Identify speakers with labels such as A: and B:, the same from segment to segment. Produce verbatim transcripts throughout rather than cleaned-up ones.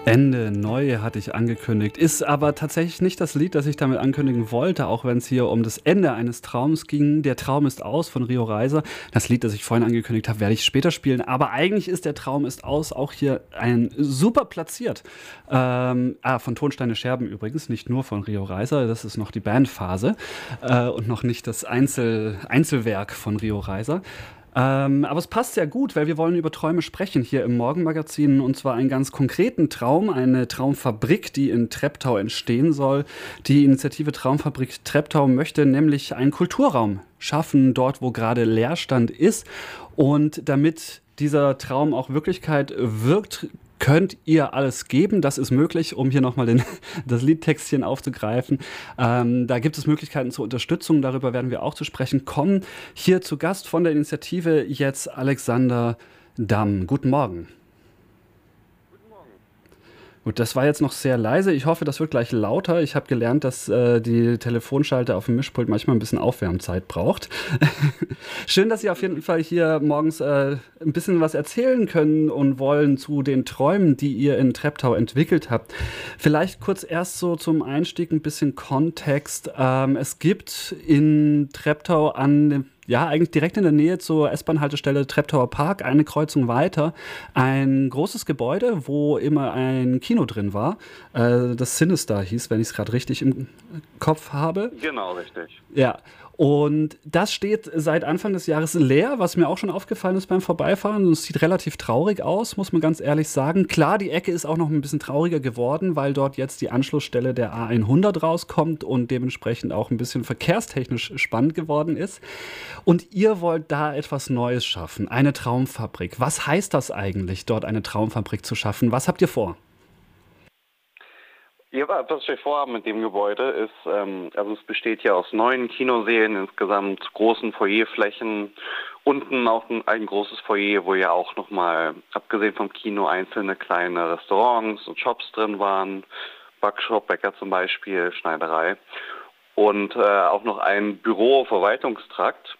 A: Ende neu hatte ich angekündigt, ist aber tatsächlich nicht das Lied, das ich damit ankündigen wollte, auch wenn es hier um das Ende eines Traums ging. Der Traum ist aus von Rio Reiser. Das Lied, das ich vorhin angekündigt habe, werde ich später spielen, aber eigentlich ist der Traum ist aus auch hier ein super platziert. Ähm, ah, von Tonsteine Scherben übrigens, nicht nur von Rio Reiser, das ist noch die Bandphase äh, und noch nicht das Einzel Einzelwerk von Rio Reiser. Ähm, aber es passt sehr gut, weil wir wollen über Träume sprechen hier im Morgenmagazin und zwar einen ganz konkreten Traum, eine Traumfabrik, die in Treptow entstehen soll. Die Initiative Traumfabrik Treptow möchte nämlich einen Kulturraum schaffen, dort wo gerade Leerstand ist. Und damit dieser Traum auch Wirklichkeit wirkt, könnt ihr alles geben. Das ist möglich, um hier nochmal den, das Liedtextchen aufzugreifen. Ähm, da gibt es Möglichkeiten zur Unterstützung. Darüber werden wir auch zu sprechen kommen. Hier zu Gast von der Initiative jetzt Alexander Damm. Guten Morgen. Gut, das war jetzt noch sehr leise. Ich hoffe, das wird gleich lauter. Ich habe gelernt, dass äh, die Telefonschalter auf dem Mischpult manchmal ein bisschen Aufwärmzeit braucht. Schön, dass Sie auf jeden Fall hier morgens äh, ein bisschen was erzählen können und wollen zu den Träumen, die ihr in Treptow entwickelt habt. Vielleicht kurz erst so zum Einstieg ein bisschen Kontext. Ähm, es gibt in Treptow an dem Ja, eigentlich direkt in der Nähe zur S-Bahn-Haltestelle Treptower Park, eine Kreuzung weiter, ein großes Gebäude, wo immer ein Kino drin war, äh, das Sinister hieß, wenn ich es gerade richtig im Kopf habe.
B: Genau, richtig.
A: Ja, und das steht seit Anfang des Jahres leer, was mir auch schon aufgefallen ist beim Vorbeifahren. Und es sieht relativ traurig aus, muss man ganz ehrlich sagen. Klar, die Ecke ist auch noch ein bisschen trauriger geworden, weil dort jetzt die Anschlussstelle der A hundert rauskommt und dementsprechend auch ein bisschen verkehrstechnisch spannend geworden ist. Und ihr wollt da etwas Neues schaffen, eine Traumfabrik. Was heißt das eigentlich, dort eine Traumfabrik zu schaffen? Was habt ihr vor?
B: Ja, was wir vorhaben mit dem Gebäude ist, ähm, also es besteht ja aus neun Kinosälen, insgesamt großen Foyerflächen, unten auch ein, ein großes Foyer, wo ja auch nochmal, abgesehen vom Kino, einzelne kleine Restaurants und Shops drin waren, Backshop, Bäcker zum Beispiel, Schneiderei und äh, auch noch ein Büro, Verwaltungstrakt.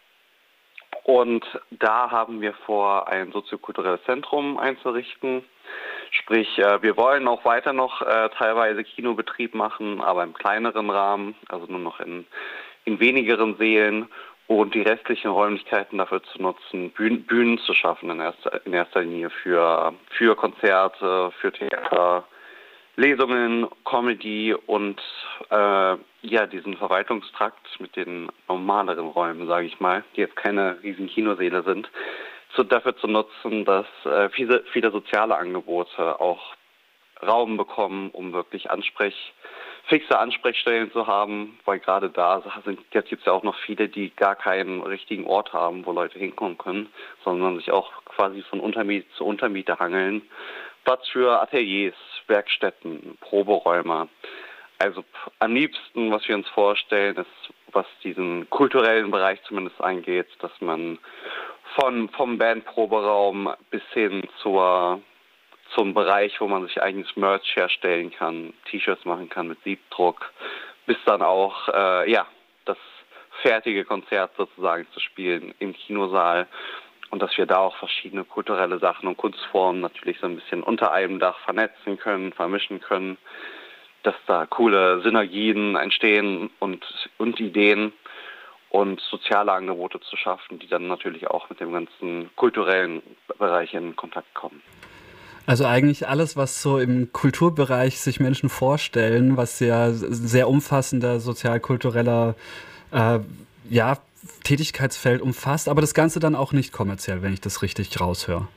B: Und da haben wir vor, ein soziokulturelles Zentrum einzurichten. Sprich, äh, wir wollen auch weiter noch äh, teilweise Kinobetrieb machen, aber im kleineren Rahmen, also nur noch in, in wenigeren Sälen und die restlichen Räumlichkeiten dafür zu nutzen, Bühnen, Bühnen zu schaffen in erster, in erster Linie für, für Konzerte, für Theater, Lesungen, Comedy und äh, ja, diesen Verwaltungstrakt mit den normaleren Räumen, sage ich mal, die jetzt keine riesen Kinosäle sind, zu, dafür zu nutzen, dass äh, viele, viele soziale Angebote auch Raum bekommen, um wirklich Ansprech, fixe Ansprechstellen zu haben, weil gerade da sind, jetzt gibt es ja auch noch viele, die gar keinen richtigen Ort haben, wo Leute hinkommen können, sondern sich auch quasi von Untermiete zu Untermiete hangeln. Platz für Ateliers, Werkstätten, Proberäume. Also am liebsten, was wir uns vorstellen, ist, was diesen kulturellen Bereich zumindest angeht, dass man von, vom Bandproberaum bis hin zur, zum Bereich, wo man sich eigenes Merch herstellen kann, T-Shirts machen kann mit Siebdruck, bis dann auch äh, ja, das fertige Konzert sozusagen zu spielen im Kinosaal. Und dass wir da auch verschiedene kulturelle Sachen und Kunstformen natürlich so ein bisschen unter einem Dach vernetzen können, vermischen können, dass da coole Synergien entstehen und, und Ideen und soziale Angebote zu schaffen, die dann natürlich auch mit dem ganzen kulturellen Bereich in Kontakt kommen.
A: Also eigentlich alles, was so im Kulturbereich sich Menschen vorstellen, was ja sehr umfassender sozial-kultureller äh, ja, Tätigkeitsfeld umfasst, aber das Ganze dann auch nicht kommerziell, wenn ich das richtig raushöre.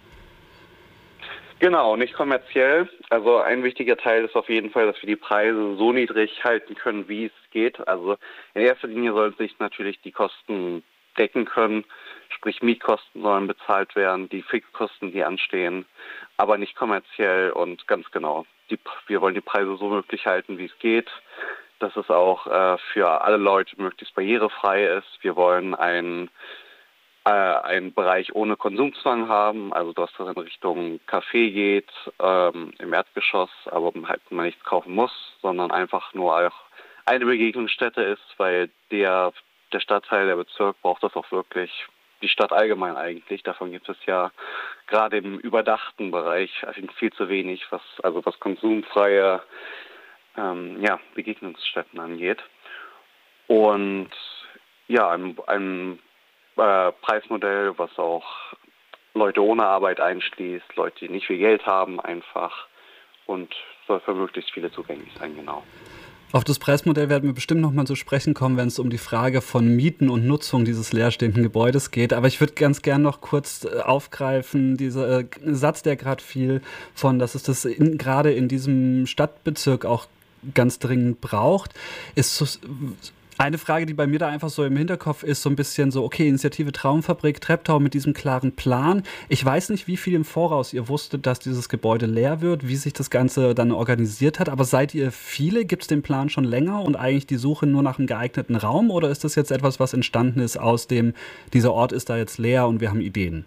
B: Genau, nicht kommerziell. Also ein wichtiger Teil ist auf jeden Fall, dass wir die Preise so niedrig halten können, wie es geht. Also in erster Linie sollen sich natürlich die Kosten decken können, sprich Mietkosten sollen bezahlt werden, die Fixkosten, die anstehen, aber nicht kommerziell und ganz genau. Die, wir wollen die Preise so möglich halten, wie es geht, dass es auch äh, für alle Leute möglichst barrierefrei ist. Wir wollen ein äh, einen Bereich ohne Konsumzwang haben, also dass das in Richtung Café geht, ähm, im Erdgeschoss, aber halt man nichts kaufen muss, sondern einfach nur auch eine Begegnungsstätte ist, weil der, der Stadtteil, der Bezirk braucht das auch wirklich. die Stadt allgemein eigentlich. Davon gibt es ja gerade im überdachten Bereich viel zu wenig, was also was konsumfreie ähm, ja, Begegnungsstätten angeht. Und ja, ein, ein äh, Preismodell, was auch Leute ohne Arbeit einschließt, Leute, die nicht viel Geld haben einfach und soll für möglichst viele zugänglich sein, genau.
A: Auf das Preismodell werden wir bestimmt noch mal zu sprechen kommen, wenn es um die Frage von Mieten und Nutzung dieses leerstehenden Gebäudes geht. Aber ich würde ganz gern noch kurz aufgreifen, dieser äh, Satz, der gerade fiel, von, dass es das in, gerade in diesem Stadtbezirk auch ganz dringend braucht, ist so, eine Frage, die bei mir da einfach so im Hinterkopf ist, so ein bisschen so, okay, Initiative Traumfabrik, Treptow mit diesem klaren Plan. Ich weiß nicht, wie viel im Voraus ihr wusstet, dass dieses Gebäude leer wird, wie sich das Ganze dann organisiert hat, aber seid ihr viele? Gibt es den Plan schon länger und eigentlich die Suche nur nach einem geeigneten Raum oder ist das jetzt etwas, was entstanden ist aus dem, dieser Ort ist da jetzt leer und wir haben Ideen?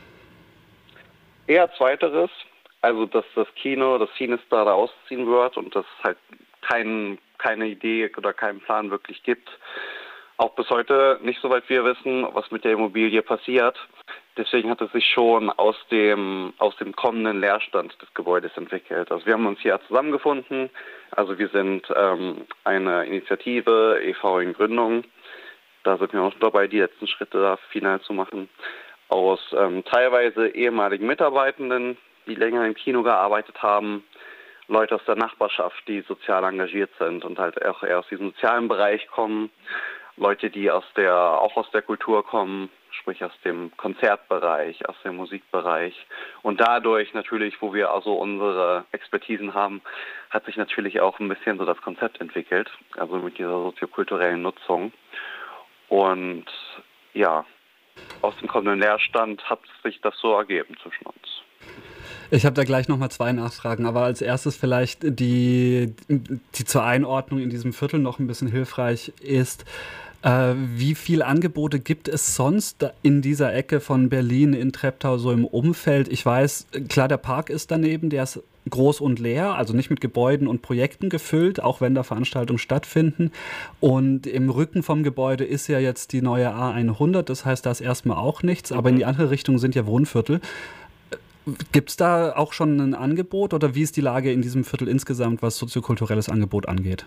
B: Eher zweiteres, also dass das Kino, das Cinestar da ausziehen wird und das halt kein keine Idee oder keinen Plan wirklich gibt. Auch bis heute nicht, soweit wir wissen, was mit der Immobilie passiert. Deswegen hat es sich schon aus dem, aus dem kommenden Leerstand des Gebäudes entwickelt. Also wir haben uns hier zusammengefunden. Also wir sind ähm, eine Initiative, E V in Gründung. Da sind wir auch dabei, die letzten Schritte da final zu machen. Aus ähm, teilweise ehemaligen Mitarbeitenden, die länger im Kino gearbeitet haben, Leute aus der Nachbarschaft, die sozial engagiert sind und halt auch eher aus diesem sozialen Bereich kommen, Leute, die aus der auch aus der Kultur kommen, sprich aus dem Konzertbereich, aus dem Musikbereich. Und dadurch natürlich, wo wir also unsere Expertisen haben, hat sich natürlich auch ein bisschen so das Konzept entwickelt, also mit dieser soziokulturellen Nutzung. Und ja, aus dem kommenden Leerstand hat sich das so ergeben zwischen uns.
A: Ich habe da gleich nochmal zwei Nachfragen, aber als erstes vielleicht die, die zur Einordnung in diesem Viertel noch ein bisschen hilfreich ist. Äh, wie viele Angebote gibt es sonst in dieser Ecke von Berlin in Treptow so im Umfeld? Ich weiß, klar, der Park ist daneben, der ist groß und leer, also nicht mit Gebäuden und Projekten gefüllt, auch wenn da Veranstaltungen stattfinden. Und im Rücken vom Gebäude ist ja jetzt die neue A hundert, das heißt, da ist erstmal auch nichts, aber in die andere Richtung sind ja Wohnviertel. Gibt es da auch schon ein Angebot oder wie ist die Lage in diesem Viertel insgesamt, was soziokulturelles Angebot angeht?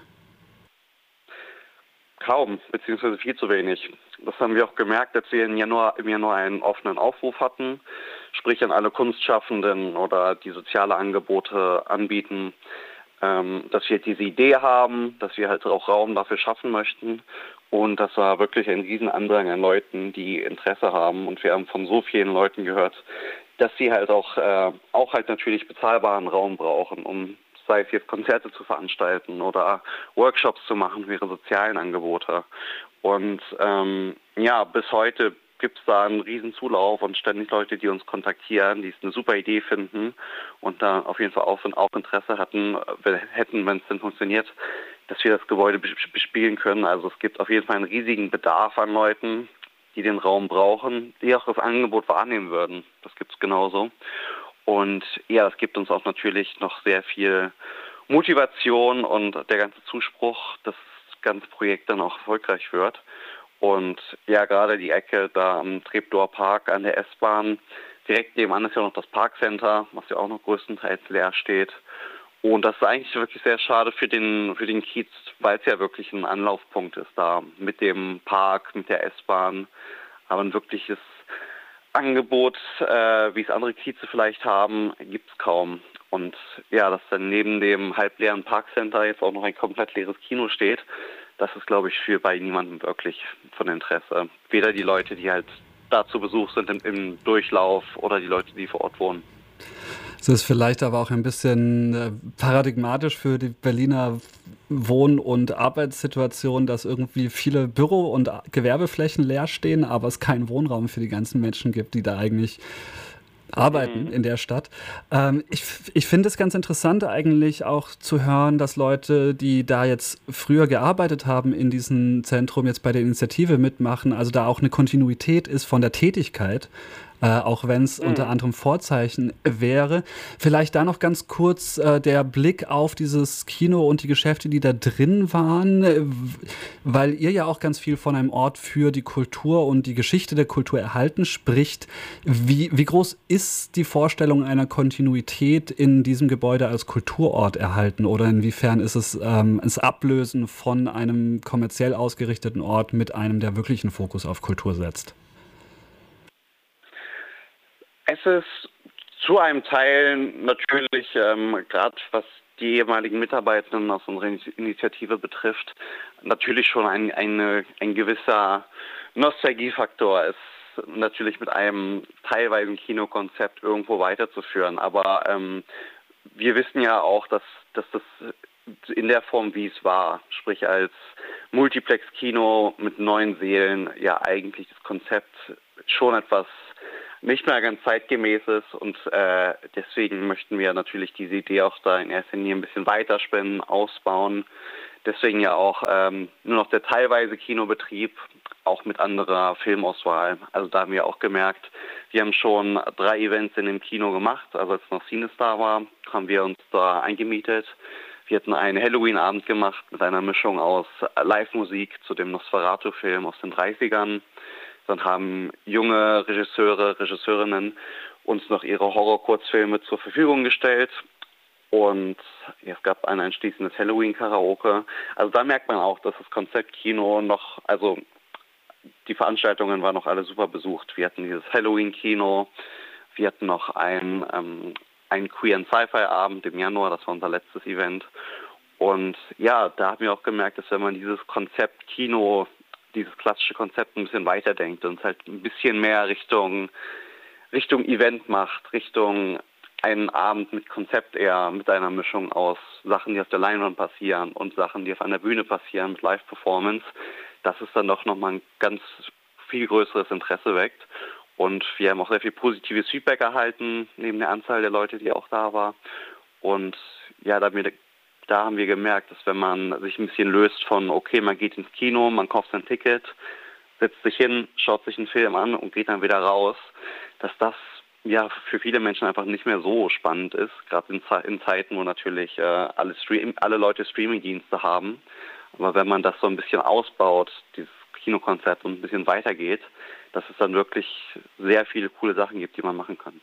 B: Kaum, beziehungsweise viel zu wenig. Das haben wir auch gemerkt, als wir im Januar, im Januar einen offenen Aufruf hatten, sprich an alle Kunstschaffenden oder die soziale Angebote anbieten, ähm, dass wir diese Idee haben, dass wir halt auch Raum dafür schaffen möchten. Und das war wirklich ein Riesenandrang an Leuten, die Interesse haben. Und wir haben von so vielen Leuten gehört, dass sie halt auch, äh, auch halt natürlich bezahlbaren Raum brauchen, um sei es jetzt Konzerte zu veranstalten oder Workshops zu machen für ihre sozialen Angebote. Und ähm, ja, bis heute gibt es da einen riesen Zulauf und ständig Leute, die uns kontaktieren, die es eine super Idee finden und da auf jeden Fall auch, auch Interesse hatten, hätten, wenn es denn funktioniert, dass wir das Gebäude bespielen können. Also es gibt auf jeden Fall einen riesigen Bedarf an Leuten, die den Raum brauchen, die auch das Angebot wahrnehmen würden. Das gibt es genauso. Und ja, das gibt uns auch natürlich noch sehr viel Motivation und der ganze Zuspruch, dass das ganze Projekt dann auch erfolgreich wird. Und ja, gerade die Ecke da am Treptower Park an der S-Bahn, direkt nebenan ist ja noch das Parkcenter, was ja auch noch größtenteils leer steht. Und das ist eigentlich wirklich sehr schade für den, für den Kiez, weil es ja wirklich ein Anlaufpunkt ist da mit dem Park, mit der S-Bahn. Aber ein wirkliches Angebot, äh, wie es andere Kieze vielleicht haben, gibt es kaum. Und ja, dass dann neben dem halbleeren Parkcenter jetzt auch noch ein komplett leeres Kino steht, das ist, glaube ich, für bei niemandem wirklich von Interesse. Weder die Leute, die halt da zu Besuch sind im, im Durchlauf oder die Leute, die vor Ort wohnen.
A: Es ist vielleicht aber auch ein bisschen äh, paradigmatisch für die Berliner Wohn- und Arbeitssituation, dass irgendwie viele Büro- und Gewerbeflächen leer stehen, aber es keinen Wohnraum für die ganzen Menschen gibt, die da eigentlich arbeiten in der Stadt. Ähm, ich ich finde es ganz interessant eigentlich auch zu hören, dass Leute, die da jetzt früher gearbeitet haben in diesem Zentrum, jetzt bei der Initiative mitmachen, also da auch eine Kontinuität ist von der Tätigkeit. äh, auch wenn es unter
B: Mhm.
A: anderem Vorzeichen wäre. Vielleicht da noch ganz kurz äh, der Blick auf dieses Kino und die Geschäfte, die da drin waren, äh, w- weil ihr ja auch ganz viel von einem Ort für die Kultur und die Geschichte der Kultur erhalten spricht. Wie, wie groß ist die Vorstellung einer Kontinuität in diesem Gebäude als Kulturort erhalten oder inwiefern ist es ähm, das Ablösen von einem kommerziell ausgerichteten Ort mit einem, der wirklich einen Fokus auf Kultur setzt?
B: Es ist zu einem Teil natürlich, ähm, gerade was die ehemaligen Mitarbeitenden aus unserer Ini- Initiative betrifft, natürlich schon ein, eine, ein gewisser Nostalgiefaktor ist, natürlich mit einem teilweisen Kinokonzept irgendwo weiterzuführen. Aber ähm, wir wissen ja auch, dass, dass das in der Form, wie es war, sprich als Multiplex-Kino mit neun Sälen, ja eigentlich das Konzept schon etwas nicht mehr ganz zeitgemäß ist und äh, deswegen möchten wir natürlich diese Idee auch da in erster Linie ein bisschen weiterspinnen, ausbauen. Deswegen ja auch ähm, nur noch der teilweise Kinobetrieb, auch mit anderer Filmauswahl. Also da haben wir auch gemerkt, wir haben schon drei Events in dem Kino gemacht. Also als noch CineStar war, haben wir uns da eingemietet. Wir hatten einen Halloween-Abend gemacht mit einer Mischung aus Live-Musik zu dem Nosferatu-Film aus den dreißigern. Dann haben junge Regisseure, Regisseurinnen uns noch ihre Horror-Kurzfilme zur Verfügung gestellt. Und ja, es gab ein anschließendes Halloween-Karaoke. Also da merkt man auch, dass das Konzept Kino noch, also die Veranstaltungen waren noch alle super besucht. Wir hatten dieses Halloween-Kino, wir hatten noch ein, ähm, einen Queer and Sci-Fi-Abend im Januar, das war unser letztes Event. Und ja, da haben wir auch gemerkt, dass wenn man dieses Konzept Kino, dieses klassische Konzept ein bisschen weiterdenkt und halt ein bisschen mehr Richtung, Richtung Event macht, Richtung einen Abend mit Konzept eher, mit einer Mischung aus Sachen, die auf der Leinwand passieren und Sachen, die auf einer Bühne passieren mit Live-Performance, dass es dann doch nochmal ein ganz viel größeres Interesse weckt. Und wir haben auch sehr viel positives Feedback erhalten, neben der Anzahl der Leute, die auch da war. Und ja, da haben wir, da haben wir gemerkt, dass wenn man sich ein bisschen löst von, okay, man geht ins Kino, man kauft sein Ticket, setzt sich hin, schaut sich einen Film an und geht dann wieder raus, dass das ja für viele Menschen einfach nicht mehr so spannend ist, gerade in, Ze- in Zeiten, wo natürlich äh, alle, Stream alle Leute Streamingdienste haben. Aber wenn man das so ein bisschen ausbaut, dieses Kinokonzept und ein bisschen weitergeht, dass es dann wirklich sehr viele coole Sachen gibt, die man machen kann.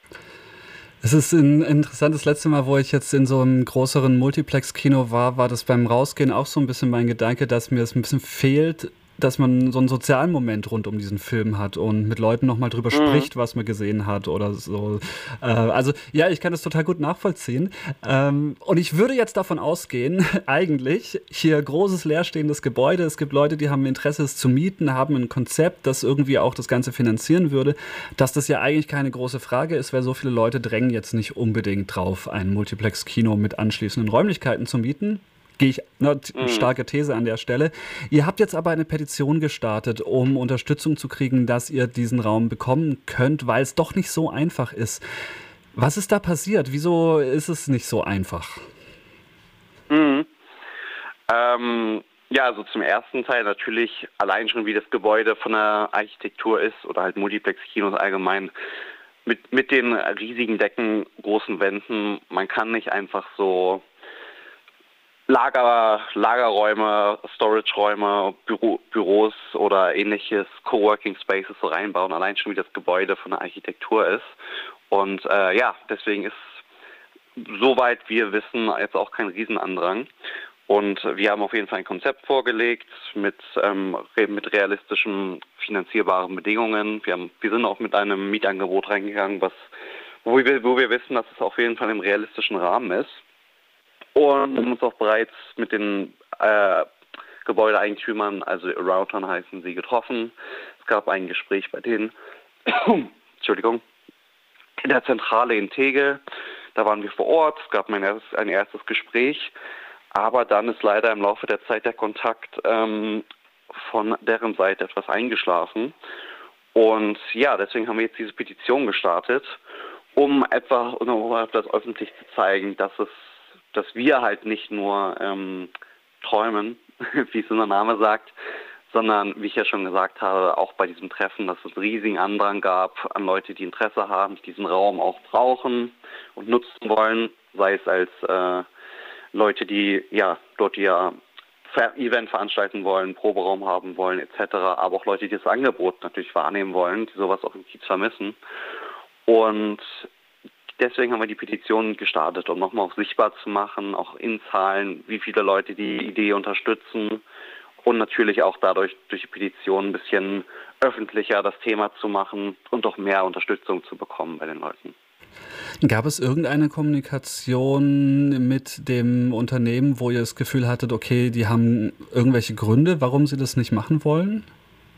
A: Es ist ein interessantes letzte Mal, wo ich jetzt in so einem größeren Multiplex-Kino war, war das beim Rausgehen auch so ein bisschen mein Gedanke, dass mir es ein bisschen fehlt, dass man so einen sozialen Moment rund um diesen Film hat und mit Leuten nochmal drüber
B: Mhm.
A: spricht, was man gesehen hat oder so. Äh, also ja, ich kann das total gut nachvollziehen. Ähm, und ich würde jetzt davon ausgehen, eigentlich, hier großes leerstehendes Gebäude, es gibt Leute, die haben Interesse, es zu mieten, haben ein Konzept, das irgendwie auch das Ganze finanzieren würde, dass das ja eigentlich keine große Frage ist, weil so viele Leute drängen jetzt nicht unbedingt drauf, ein Multiplex-Kino mit anschließenden Räumlichkeiten zu mieten. Gehe ich, ne,
B: Mhm.
A: starke These an der Stelle. Ihr habt jetzt aber eine Petition gestartet, um Unterstützung zu kriegen, dass ihr diesen Raum bekommen könnt, weil es doch nicht so einfach ist. Was ist da passiert? Wieso ist es nicht so einfach?
B: Mhm. Ähm, ja, also zum ersten Teil natürlich allein schon, wie das Gebäude von der Architektur ist oder halt Multiplex-Kinos allgemein. Mit, mit den riesigen Decken, großen Wänden, man kann nicht einfach so Lager, Lagerräume, Storage-Räume, Büro, Büros oder ähnliches, Coworking Spaces so reinbauen, allein schon wie das Gebäude von der Architektur ist. Und äh, ja, deswegen ist soweit wir wissen jetzt auch kein Riesenandrang. Und wir haben auf jeden Fall ein Konzept vorgelegt mit, ähm, re mit realistischen finanzierbaren Bedingungen. Wir, haben, wir sind auch mit einem Mietangebot reingegangen, was, wo, wir, wo wir wissen, dass es auf jeden Fall im realistischen Rahmen ist. Und wir haben uns auch bereits mit den äh, Gebäudeeigentümern, also Routern heißen sie, getroffen. Es gab ein Gespräch bei denen, Entschuldigung, in der Zentrale in Tegel. Da waren wir vor Ort, es gab ein erstes, ein erstes Gespräch, aber dann ist leider im Laufe der Zeit der Kontakt ähm, von deren Seite etwas eingeschlafen. Und ja, deswegen haben wir jetzt diese Petition gestartet, um etwa um etwas öffentlich zu zeigen, dass es, dass wir halt nicht nur ähm, träumen, wie es unser Name sagt, sondern, wie ich ja schon gesagt habe, auch bei diesem Treffen, dass es einen riesigen Andrang gab an Leute, die Interesse haben, diesen Raum auch brauchen und nutzen wollen, sei es als äh, Leute, die ja dort ihr Event veranstalten wollen, Proberaum haben wollen et cetera, aber auch Leute, die das Angebot natürlich wahrnehmen wollen, die sowas auch im Kiez vermissen. Und deswegen haben wir die Petition gestartet, um nochmal auch sichtbar zu machen, auch in Zahlen, wie viele Leute die Idee unterstützen und natürlich auch dadurch durch die Petition ein bisschen öffentlicher das Thema zu machen und auch mehr Unterstützung zu bekommen bei den Leuten.
A: Gab es irgendeine Kommunikation mit dem Unternehmen, wo ihr das Gefühl hattet, okay, die haben irgendwelche Gründe, warum sie das nicht machen wollen?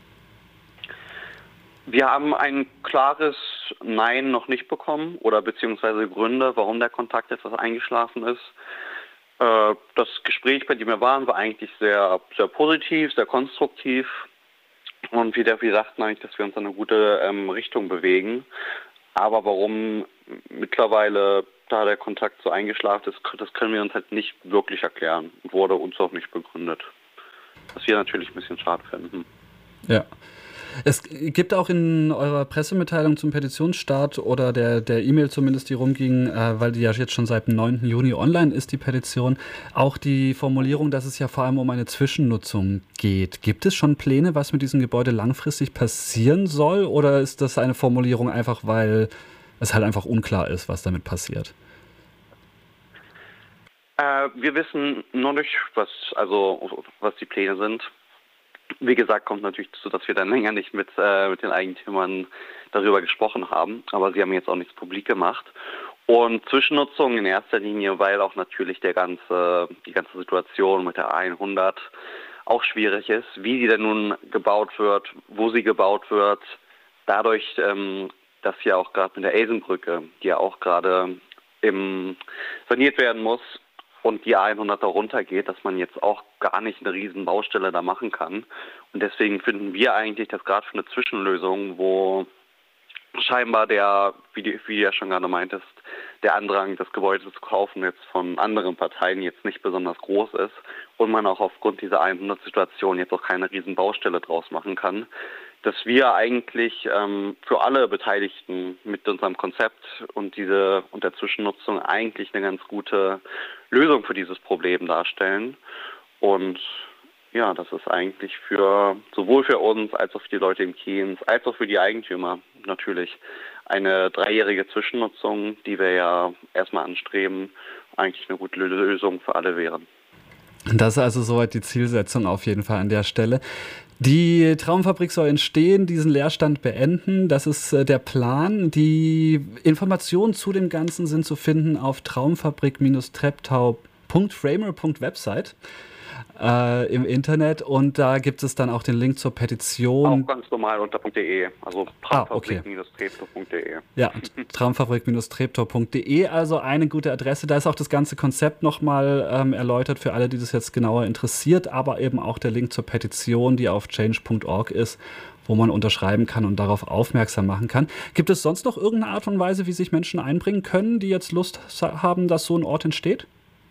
B: Wir haben ein klares Nein noch nicht bekommen oder beziehungsweise Gründe, warum der Kontakt etwas eingeschlafen ist. Äh, das Gespräch, bei dem wir waren, war eigentlich sehr, sehr positiv, sehr konstruktiv und wir, wir dachten eigentlich, dass wir uns in eine gute ähm, Richtung bewegen. Aber warum mittlerweile da der Kontakt so eingeschlafen ist, das können wir uns halt nicht wirklich erklären. Wurde uns auch nicht begründet. Was wir natürlich ein bisschen schade finden.
A: Ja. Es gibt auch in eurer Pressemitteilung zum Petitionsstart oder der der E-Mail zumindest, die rumging, äh, weil die ja jetzt schon seit dem neunten Juni online ist, die Petition, auch die Formulierung, dass es ja vor allem um eine Zwischennutzung geht. Gibt es schon Pläne, was mit diesem Gebäude langfristig passieren soll? Oder ist das eine Formulierung einfach, weil es halt einfach unklar ist, was damit passiert?
B: Äh, wir wissen noch nicht, was, also, was die Pläne sind. Wie gesagt, kommt natürlich dazu, dass wir dann länger nicht mit, äh, mit den Eigentümern darüber gesprochen haben, aber sie haben jetzt auch nichts publik gemacht. Und Zwischennutzung in erster Linie, weil auch natürlich der ganze, die ganze Situation mit der A hundert auch schwierig ist, wie sie denn nun gebaut wird, wo sie gebaut wird. Dadurch, ähm, dass ja auch gerade mit der Eisenbrücke, die ja auch gerade im saniert werden muss, und die A hundert da runtergeht, dass man jetzt auch gar nicht eine riesen Baustelle da machen kann. Und deswegen finden wir eigentlich, dass gerade für eine Zwischenlösung, wo scheinbar der, wie du wie du ja schon gerade meintest, der Andrang, das Gebäude zu kaufen, jetzt von anderen Parteien jetzt nicht besonders groß ist und man auch aufgrund dieser A hundert-Situation jetzt auch keine riesen Baustelle draus machen kann, dass wir eigentlich ähm, für alle Beteiligten mit unserem Konzept und diese und der Zwischennutzung eigentlich eine ganz gute Lösung für dieses Problem darstellen. Und ja, das ist eigentlich für sowohl für uns als auch für die Leute im Kiez, als auch für die Eigentümer natürlich eine dreijährige Zwischennutzung, die wir ja erstmal anstreben, eigentlich eine gute Lösung für alle wären.
A: Das ist also soweit die Zielsetzung auf jeden Fall an der Stelle. Die Traumfabrik soll entstehen, diesen Leerstand beenden. Das ist äh, der Plan. Die Informationen zu dem Ganzen sind zu finden auf traumfabrik treptow punkt framer punkt website äh, im Internet. Und da gibt es dann auch den Link zur Petition.
B: Auch ganz normal unter .de, also traumfabrik treptow punkt de.
A: Ah, okay. Ja, traumfabrik treptow punkt de, also eine gute Adresse. Da ist auch das ganze Konzept nochmal ähm, erläutert für alle, die das jetzt genauer interessiert, aber eben auch der Link zur Petition, die auf change punkt org ist, wo man unterschreiben kann und darauf aufmerksam machen kann. Gibt es sonst noch irgendeine Art und Weise, wie sich Menschen einbringen können, die jetzt Lust haben, dass so ein Ort entsteht?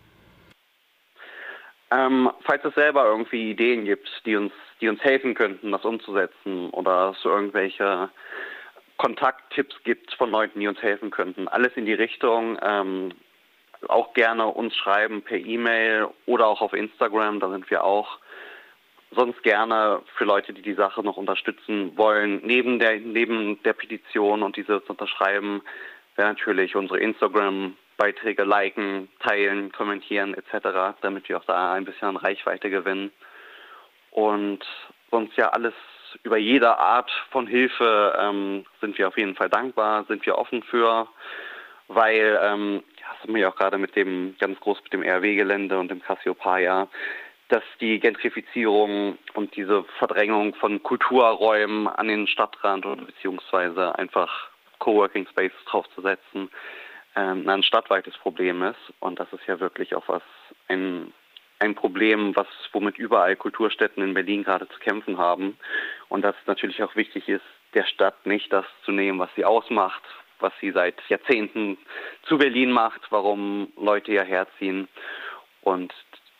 B: Ähm, falls es selber irgendwie Ideen gibt, die uns, die uns helfen könnten, das umzusetzen oder es so irgendwelche Kontakttipps gibt von Leuten, die uns helfen könnten, alles in die Richtung, ähm, auch gerne uns schreiben per E-Mail oder auch auf Instagram, da sind wir auch. Sonst gerne für Leute, die die Sache noch unterstützen wollen, neben der, neben der Petition und diese zu unterschreiben, wäre natürlich unsere Instagram-Beiträge liken, teilen, kommentieren et cetera, damit wir auch da ein bisschen an Reichweite gewinnen. Und sonst ja alles über jede Art von Hilfe ähm, sind wir auf jeden Fall dankbar, sind wir offen für, weil, ähm, ja, das haben wir ja auch gerade mit dem, ganz groß mit dem R W-Gelände und dem Cassiopeia, dass die Gentrifizierung und diese Verdrängung von Kulturräumen an den Stadtrand oder beziehungsweise einfach Coworking Spaces draufzusetzen, ähm, ein stadtweites Problem ist. Und das ist ja wirklich auch was ein, ein Problem, was womit überall Kulturstätten in Berlin gerade zu kämpfen haben. Und dass es natürlich auch wichtig ist, der Stadt nicht das zu nehmen, was sie ausmacht, was sie seit Jahrzehnten zu Berlin macht, warum Leute hierher ziehen. Und ja,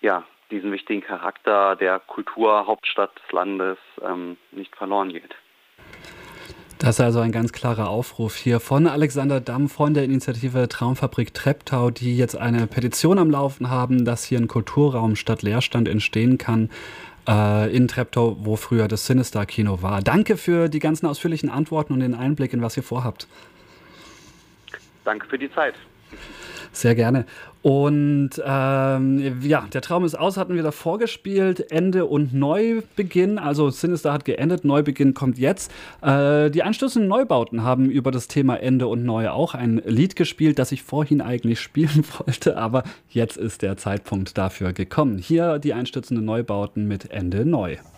B: diesen wichtigen Charakter der Kulturhauptstadt des Landes ähm, nicht verloren geht.
A: Das ist also ein ganz klarer Aufruf hier von Alexander Damm von der Initiative Traumfabrik Treptow, die jetzt eine Petition am Laufen haben, dass hier ein Kulturraum statt Leerstand entstehen kann äh, in Treptow, wo früher das Cinestar-Kino war. Danke für die ganzen ausführlichen Antworten und den Einblick in was ihr vorhabt.
B: Danke für die Zeit.
A: Sehr gerne. Und ähm, ja, der Traum ist aus, hatten wir davor gespielt. Ende und Neubeginn. Also Cinestar hat geendet, Neubeginn kommt jetzt. Äh, die anstoßenden Neubauten haben über das Thema Ende und Neu auch ein Lied gespielt, das ich vorhin eigentlich spielen wollte, aber jetzt ist der Zeitpunkt dafür gekommen. Hier die einstürzenden Neubauten mit Ende Neu.